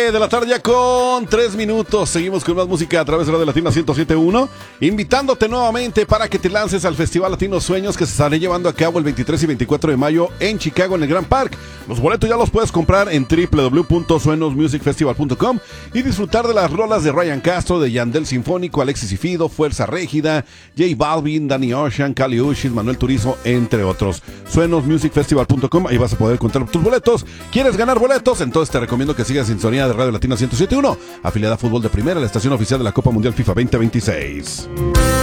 De la tarde ya con 3 minutos. Seguimos con más música a través de Radio Latina 107.1, invitándote nuevamente para que te lances al Festival Latino Sueños, que se estará llevando a cabo el 23 y 24 de mayo en Chicago, en el Grand Park. Los boletos ya los puedes comprar en www.suenosmusicfestival.com y disfrutar de las rolas de Ryan Castro, de Yandel Sinfónico, Alexis y Fido, Fuerza Régida, J Balvin, Danny Ocean, Kali Uchis, Manuel Turizo, entre otros. Suenosmusicfestival.com, ahí vas a poder encontrar tus boletos. ¿Quieres ganar boletos? Entonces te recomiendo que sigas sintonía de Radio Latina 107.1, afiliada a Fútbol de Primera, la estación oficial de la Copa Mundial FIFA 2026.